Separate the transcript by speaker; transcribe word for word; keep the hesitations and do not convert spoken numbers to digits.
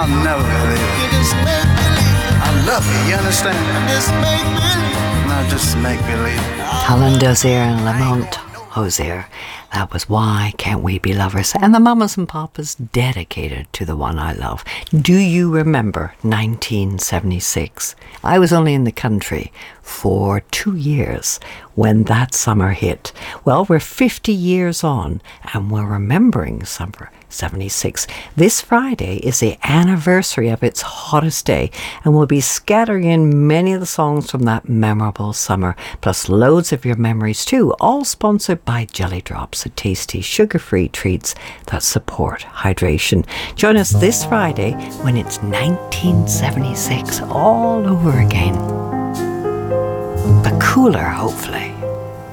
Speaker 1: I'll never believe it.
Speaker 2: You just make believe.
Speaker 1: I love you, you understand?
Speaker 2: Just make believe.
Speaker 1: No, just make believe.
Speaker 3: Helen Dozier and Lamont Hosier. That was Why Can't We Be Lovers? And the Mamas and Papas dedicated to the one I love. Do you remember nineteen seventy-six? I was only in the country for two years when that summer hit. Well, we're fifty years on and we're remembering summer seventy-six. This Friday is the anniversary of its hottest day, and we'll be scattering in many of the songs from that memorable summer, plus loads of your memories too, all sponsored by Jelly Drops, the tasty sugar-free treats that support hydration. Join us this Friday when it's nineteen seventy-six all over again. But cooler, hopefully.